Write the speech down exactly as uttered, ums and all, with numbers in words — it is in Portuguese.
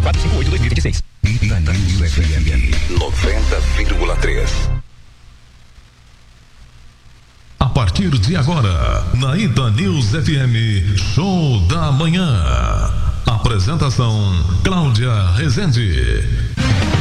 quatro cinco oito, dois mil e vinte e seis. Itanews F M noventa vírgula três. A partir de agora, na Itanews F M, Show da Manhã. Apresentação, Cláudia Rezende.